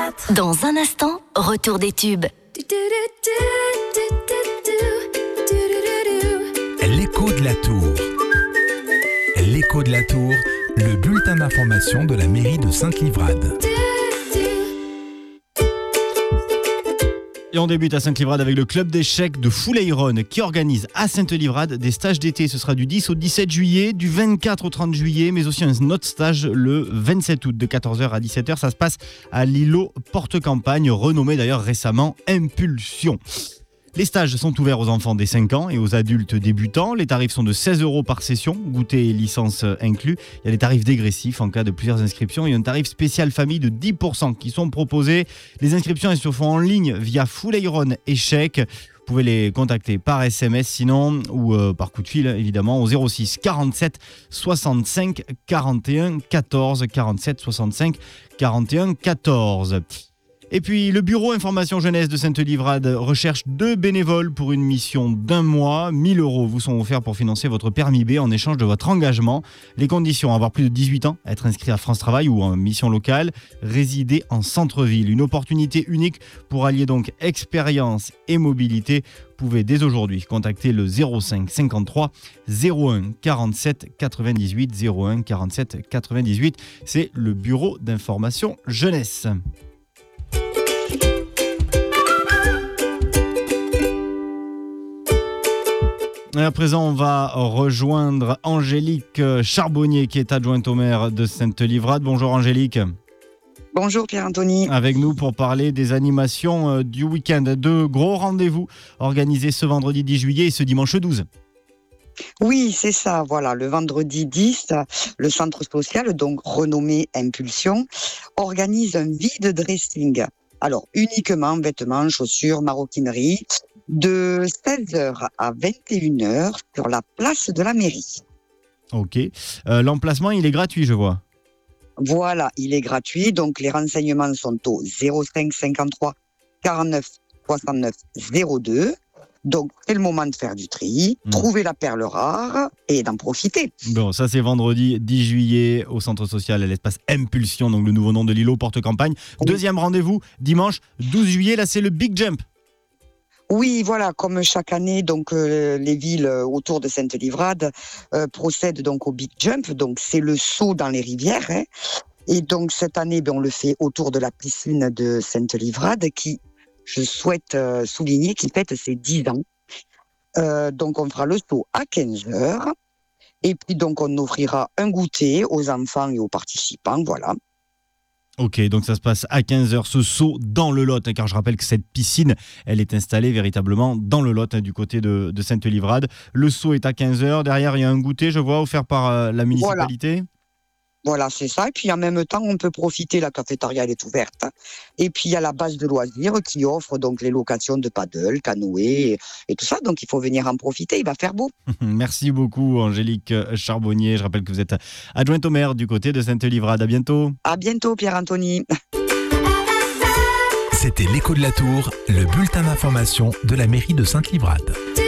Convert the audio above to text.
4. Dans un instant, retour des tubes. L'écho de la Tour. L'écho de la Tour, le bulletin d'information de la mairie de Sainte-Livrade. Et on débute à Sainte-Livrade avec le club d'échecs de Foulayron qui organise à Sainte-Livrade des stages d'été. Ce sera du 10 au 17 juillet, du 24 au 30 juillet, mais aussi un autre stage le 27 août de 14h à 17h. Ça se passe à l'îlot Porte-Campagne, renommé d'ailleurs récemment Impulsion. Les stages sont ouverts aux enfants dès 5 ans et aux adultes débutants. Les tarifs sont de 16 € par session, goûter et licence inclus. Il y a des tarifs dégressifs en cas de plusieurs inscriptions et un tarif spécial famille de 10% qui sont proposés. Les inscriptions elles se font en ligne via Foulayron Échecs. Vous pouvez les contacter par SMS sinon ou par coup de fil évidemment au 06 47 65 41 14 47 65 41 14. Et puis, le bureau information jeunesse de Sainte-Livrade recherche 2 bénévoles pour une mission d'1 mois. 1 000 € vous sont offerts pour financer votre permis B en échange de votre engagement. Les conditions, avoir plus de 18 ans, être inscrit à France Travail ou en mission locale, résider en centre-ville. Une opportunité unique pour allier donc expérience et mobilité. Vous pouvez dès aujourd'hui contacter le 05 53 01 47 98 01 47 98. C'est le bureau d'information jeunesse. Et à présent, on va rejoindre Angélique Charbonnier, qui est adjointe au maire de Sainte-Livrade. Bonjour Angélique. Bonjour Pierre-Anthony. Avec nous pour parler des animations du week-end. 2 gros rendez-vous organisés ce vendredi 10 juillet et ce dimanche 12. Oui, c'est ça, voilà. Le vendredi 10, le centre social, donc renommé Impulsion, organise un vide dressing. Alors, uniquement vêtements, chaussures, maroquinerie, de 16h à 21h sur la place de la mairie. Ok. L'emplacement, il est gratuit, je vois. Voilà, il est gratuit. Donc, les renseignements sont au 05 53 49 69 02. Donc, c'est le moment de faire du tri, trouver la perle rare et d'en profiter. Bon, ça c'est vendredi 10 juillet au centre social à l'espace Impulsion, donc le nouveau nom de l'îlot Porte-Campagne. Deuxième rendez-vous, dimanche 12 juillet, là c'est le Big Jump. Oui, voilà, comme chaque année, donc les villes autour de Sainte-Livrade procèdent donc au Big Jump, donc c'est le saut dans les rivières. Hein. Et donc cette année, on le fait autour de la piscine de Sainte-Livrade qui, je souhaite souligner, qui fête ses 10 ans. Donc on fera le saut à 15h et puis donc on offrira un goûter aux enfants et aux participants, voilà. Ok, donc ça se passe à 15h, ce saut dans le Lot, car je rappelle que cette piscine, elle est installée véritablement dans le Lot, du côté de Sainte-Livrade. Le saut est à 15h, derrière il y a un goûter, je vois, offert par la municipalité. Voilà, c'est ça. Et puis en même temps, on peut profiter, la cafétéria elle est ouverte. Et puis il y a la base de loisirs qui offre donc les locations de paddle, canoë et tout ça. Donc il faut venir en profiter, il va faire beau. Merci beaucoup Angélique Charbonnier. Je rappelle que vous êtes adjointe au maire du côté de Sainte-Livrade. À bientôt. À bientôt Pierre-Anthony. C'était l'écho de la Tour, le bulletin d'information de la mairie de Sainte-Livrade.